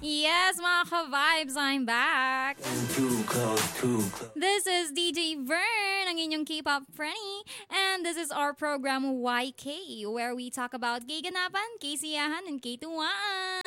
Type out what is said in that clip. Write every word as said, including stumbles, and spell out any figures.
Yes, mga ka-vibes, I'm back. Too close, too close. This is D J Vern, ang inyong K-pop frenny, and this is our program Y K, where we talk about K-ganapan, K-siyahan, and K-tuwaan.